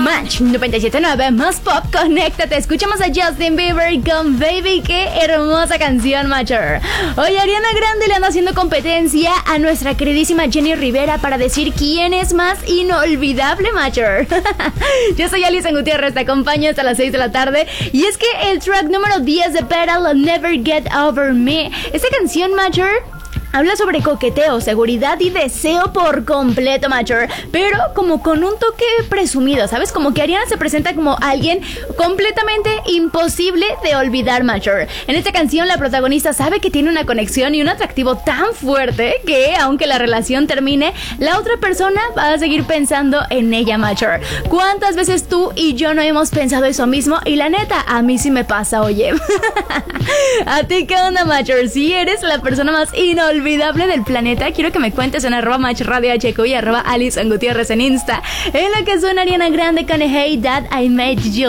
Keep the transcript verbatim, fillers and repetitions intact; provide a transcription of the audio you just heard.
Match noventa y siete punto nueve, más pop, conéctate. Escuchamos a Justin Bieber con Baby. Qué hermosa canción, Matcher. Hoy Ariana Grande le anda haciendo competencia a nuestra queridísima Jenny Rivera para decir quién es más inolvidable, Matcher. Yo soy Alison Gutiérrez, te acompaño hasta las seis de la tarde. Y es que el track número diez de Petal, Never Get Over Me, esta canción, Matcher, habla sobre coqueteo, seguridad y deseo por completo, Matcher, pero como con un toque presumido, ¿sabes? Como que Ariana se presenta como alguien completamente imposible de olvidar, Matcher. En esta canción la protagonista sabe que tiene una conexión y un atractivo tan fuerte que, aunque la relación termine, la otra persona va a seguir pensando en ella, Matcher. ¿Cuántas veces tú y yo no hemos pensado eso mismo? Y la neta, a mí sí me pasa, oye. ¿A ti qué onda, Matcher? Si eres la persona más inolvidable olvidable del planeta, quiero que me cuentes en arroba match radio hq y arroba Alison Gutiérrez en Insta. En la que suena Ariana Grande con Hey That I Made You.